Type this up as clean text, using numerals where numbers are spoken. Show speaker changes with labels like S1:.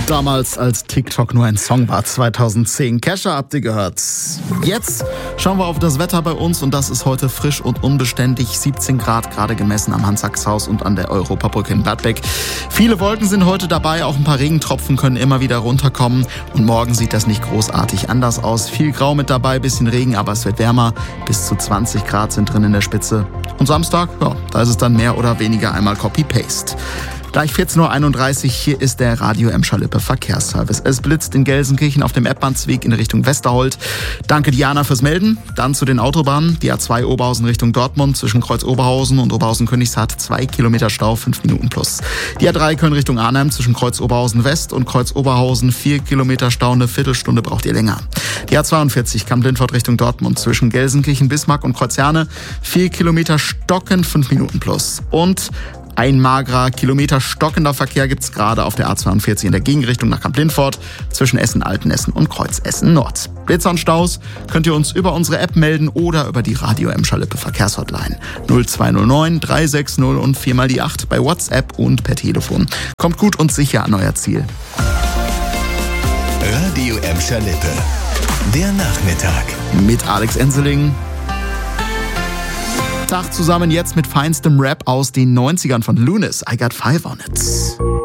S1: Damals, als TikTok nur ein Song war, 2010. Kesha habt ihr gehört. Jetzt schauen wir auf das Wetter bei uns und das ist heute frisch und unbeständig. 17 Grad gerade gemessen am Hans-Sachs-Haus und an der Europabrücke in Gladbeck. Viele Wolken sind heute dabei, auch ein paar Regentropfen können immer wieder runterkommen. Und morgen sieht das nicht großartig anders aus. Viel Grau mit dabei, bisschen Regen, aber es wird wärmer. Bis zu 20 Grad sind drin in der Spitze. Und Samstag, ja, da ist es dann mehr oder weniger einmal Copy-Paste. Gleich 14.31 Uhr, hier ist der Radio Emscher-Lippe Verkehrsservice. Es blitzt in Gelsenkirchen auf dem Eppmannsweg in Richtung Westerhold. Danke Diana fürs Melden. Dann zu den Autobahnen. Die A2 Oberhausen Richtung Dortmund zwischen Kreuz Oberhausen und Oberhausen-Königshardt 2 Kilometer Stau, 5 Minuten plus. Die A3 Köln Richtung Arnhem zwischen Kreuz Oberhausen West und Kreuz Oberhausen 4 Kilometer Stau, eine Viertelstunde braucht ihr länger. Die A42 Kamp-Lindfort Richtung Dortmund zwischen Gelsenkirchen, Bismarck und Kreuzherne 4 Kilometer stocken, 5 Minuten plus. Und ein magerer Kilometer stockender Verkehr gibt's gerade auf der A42 in der Gegenrichtung nach Kamp-Lindfort zwischen Essen-Altenessen und Kreuz-Essen-Nord. Blitzer und Staus könnt ihr uns über unsere App melden oder über die Radio Emscher-Lippe Verkehrshotline 0209 360 und 4 die 8 bei WhatsApp und per Telefon. Kommt gut und sicher an euer Ziel.
S2: Radio Emscher-Lippe, der Nachmittag.
S1: Mit Alex Enseling. Tag zusammen jetzt mit feinstem Rap aus den 90ern von Lunis. I Got Five on It.